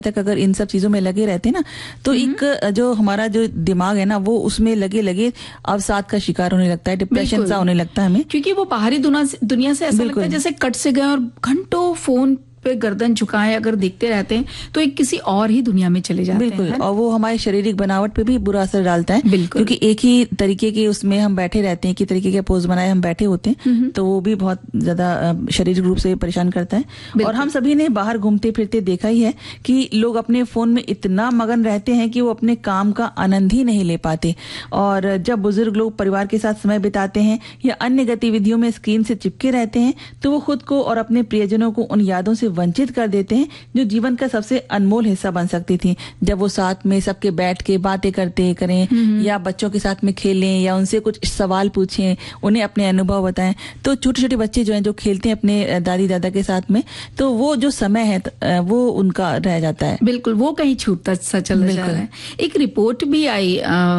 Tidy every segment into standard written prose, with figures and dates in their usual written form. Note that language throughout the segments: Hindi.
तक अगर इन सब चीजों में लगे रहते ना तो एक जो हमारा जो दिमाग है ना वो उसमें लगे लगे अवसाद का शिकार होने लगता है, डिप्रेशन सा होने लगता है हमें, क्योंकि वो बाहरी दुनिया से ऐसा लगता है जैसे कट से गए और घंटों फोन पे गर्दन झुकाए अगर देखते रहते हैं तो एक किसी और ही दुनिया में चले जाते हैं। बिल्कुल, और वो हमारी शारीरिक बनावट पे भी बुरा असर डालता है। बिल्कुल, क्योंकि एक ही तरीके के उसमें हम बैठे रहते हैं, एक ही तरीके के पोज बनाए हम बैठे होते हैं, तो वो भी बहुत ज्यादा शारीरिक रूप से परेशान करता है। और हम सभी ने बाहर घूमते फिरते देखा ही है कि लोग अपने फोन में इतना मगन रहते हैं कि वो अपने काम का आनंद ही नहीं ले पाते। और जब बुजुर्ग लोग परिवार के साथ समय बिताते हैं या अन्य गतिविधियों में स्क्रीन से चिपके रहते हैं तो वो खुद को और अपने प्रियजनों को उन यादों से वंचित कर देते हैं जो जीवन का सबसे अनमोल हिस्सा बन सकती थी। जब वो साथ में सबके बैठ के बातें करते करें या बच्चों के साथ में खेलें या उनसे कुछ सवाल पूछें, उन्हें अपने अनुभव बताएं, तो छोटे छोटे बच्चे जो हैं जो खेलते हैं अपने दादी दादा के साथ में, तो वो जो समय है वो उनका रह जाता है। बिल्कुल, वो कहीं छूटता सा चला जा रहा है। एक रिपोर्ट भी आई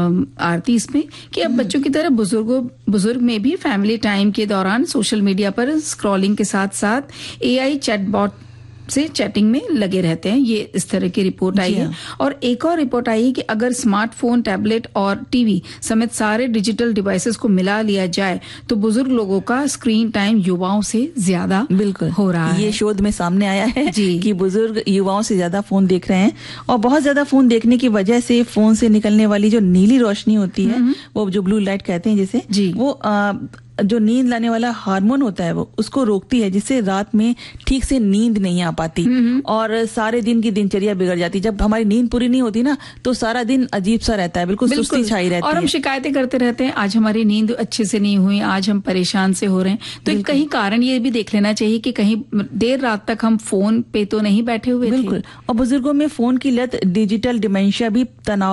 आरती इसमें कि अब बच्चों की तरह बुजुर्ग में भी फैमिली टाइम के दौरान सोशल मीडिया पर स्क्रॉलिंग के साथ साथ AI चैटबॉट से चैटिंग में लगे रहते हैं। ये इस तरह की रिपोर्ट आई है। और एक और रिपोर्ट आई है कि अगर स्मार्टफोन, टैबलेट और टीवी समेत सारे डिजिटल डिवाइसेस को मिला लिया जाए तो बुजुर्ग लोगों का स्क्रीन टाइम युवाओं से ज्यादा बिल्कुल हो रहा है। ये शोध में सामने आया है कि बुजुर्ग युवाओं से ज्यादा फोन देख रहे हैं और बहुत ज्यादा फोन देखने की वजह से फोन से निकलने वाली जो नीली रोशनी होती है, वो जो ब्लू लाइट कहते हैं जिसे, वो जो नींद लाने वाला हार्मोन होता है वो उसको रोकती है, जिससे रात में ठीक से नींद नहीं आ पाती और सारे दिन की दिनचर्या बिगड़ जाती है। जब हमारी नींद पूरी नहीं होती ना तो सारा दिन अजीब सा रहता है, बिल्कुल सुस्ती छाई रहती है और हम शिकायतें करते रहते हैं, आज हमारी नींद अच्छे से नहीं हुई, आज हम परेशान से हो रहे हैं। तो कहीं कारण ये भी देख लेना चाहिए कि कहीं देर रात तक हम फोन पे तो नहीं बैठे हुए थे। बिल्कुल, और बुजुर्गों में फोन की लत डिजिटल डिमेंशिया भी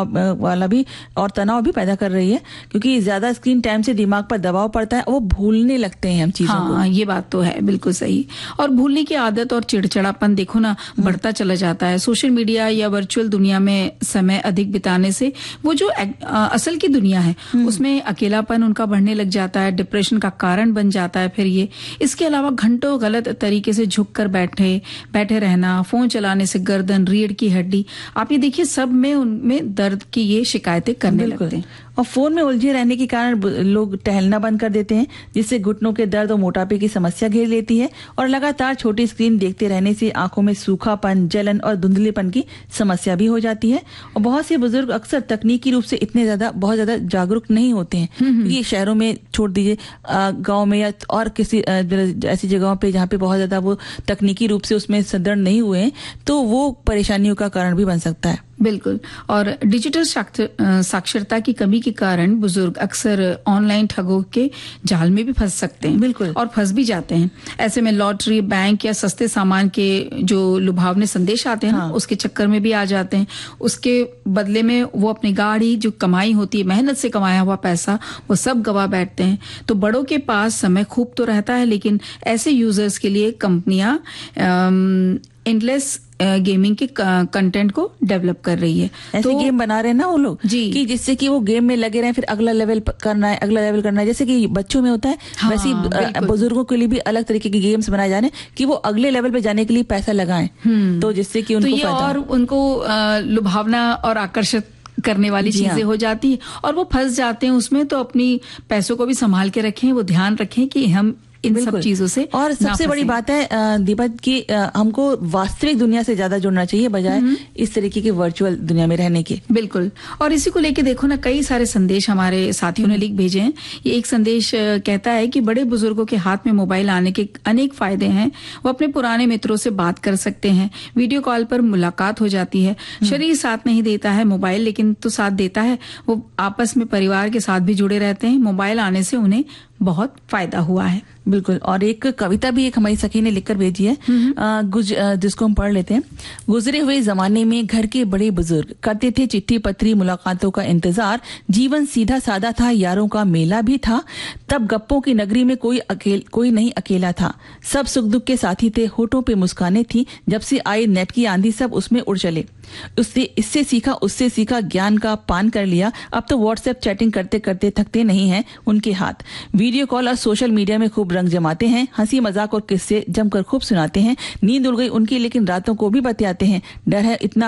तनाव भी पैदा कर रही है, क्योंकि ज्यादा स्क्रीन टाइम से दिमाग पर दबाव पड़ता है, वो भूलने लगते हैं हम चीजों को। ये बात तो है, बिल्कुल सही। और भूलने की आदत और चिड़चिड़ापन देखो ना बढ़ता चला जाता है। सोशल मीडिया या वर्चुअल दुनिया में समय अधिक बिताने से वो जो असल की दुनिया है उसमें अकेलापन उनका बढ़ने लग जाता है, डिप्रेशन का कारण बन जाता है फिर ये। इसके अलावा घंटों गलत तरीके से झुककर बैठे रहना, फोन चलाने से गर्दन, रीढ़ की हड्डी, आप ये देखिए सब में उनमें दर्द की ये शिकायतें करने लगते हैं। और फोन में उलझे रहने के कारण लोग टहलना बंद कर देते हैं, जिससे घुटनों के दर्द और मोटापे की समस्या घेर लेती है। और लगातार छोटी स्क्रीन देखते रहने से आंखों में सूखापन, जलन और धुंधलेपन की समस्या भी हो जाती है। और बहुत से बुजुर्ग अक्सर तकनीकी रूप से बहुत ज्यादा जागरूक नहीं होते हैं। ये शहरों में छोड़ दीजिए, गाँव में या और किसी ऐसी जगहों पे जहाँ पे बहुत ज्यादा वो तकनीकी रूप से उसमें सुदृढ़ नहीं हुए हैं, तो वो परेशानियों का कारण भी बन सकता है। बिल्कुल, और डिजिटल साक्षरता की कमी के कारण बुजुर्ग अक्सर ऑनलाइन ठगों के जाल में भी फंस सकते हैं। बिल्कुल, और फंस भी जाते हैं। ऐसे में लॉटरी, बैंक या सस्ते सामान के जो लुभावने संदेश आते हैं उसके चक्कर में भी आ जाते हैं। उसके बदले में वो अपनी गाड़ी, जो कमाई होती है, मेहनत से कमाया हुआ पैसा, वो सब गवा बैठते हैं। तो बड़ों के पास समय खूब तो रहता है, लेकिन ऐसे यूजर्स के लिए कंपनियां एंडलेस गेमिंग के कंटेंट को डेवलप कर रही है। ऐसे गेम बना रहे हैं ना वो लोग कि जिससे कि वो गेम में लगे रहे, फिर अगला लेवल करना है, जैसे कि बच्चों में होता है वैसे ही बुजुर्गों के लिए भी अलग तरीके के गेम्स बनाए जाने कि वो अगले लेवल पे जाने के लिए पैसा लगाएं, तो जिससे कि उनको और उनको लुभावना और आकर्षित करने वाली चीजें हो जाती है और वो फंस जाते हैं उसमें। तो अपनी पैसों को भी संभाल के रखें, वो ध्यान रखें कि हम इन सब चीजों से। और सबसे बड़ी बात है दीपक की, हमको वास्तविक दुनिया से ज्यादा जुड़ना चाहिए बजाय इस तरीके की वर्चुअल दुनिया में रहने के। बिल्कुल, और इसी को लेके देखो ना कई सारे संदेश हमारे साथियों ने लिख भेजे हैं। ये एक संदेश कहता है कि बड़े बुजुर्गों के हाथ में मोबाइल आने के अनेक फायदे हैं। वो अपने पुराने मित्रों से बात कर सकते हैं, वीडियो कॉल पर मुलाकात हो जाती है। शरीर साथ नहीं देता है मोबाइल, लेकिन तो साथ देता है। वो आपस में परिवार के साथ भी जुड़े रहते हैं। मोबाइल आने से उन्हें बहुत फायदा हुआ है। बिल्कुल, और एक कविता भी एक हमारी सखी ने लिखकर भेजी है, जिसको हम पढ़ लेते हैं। गुजरे हुए जमाने में घर के बड़े बुजुर्ग करते थे चिट्ठी पत्री मुलाकातों का इंतजार। जीवन सीधा सादा था, यारों का मेला भी था। तब गप्पों की नगरी में कोई नहीं अकेला था। सब सुख दुख के साथी थे, होठों पे मुस्काने थी। जब से आई नेट की आंधी सब उसमें उड़ चले। इससे सीखा उससे सीखा, ज्ञान का पान कर लिया। अब तो व्हाट्सएप चैटिंग करते करते थकते नहीं हैं उनके हाथ। वीडियो कॉल और सोशल मीडिया में खूब खूब रंग जमाते हैं, हंसी मजाक और किस्से जमकर खूब सुनाते हैं। नींद उड़ गई उनकी लेकिन रातों को भी बतियाते हैं। डर है इतना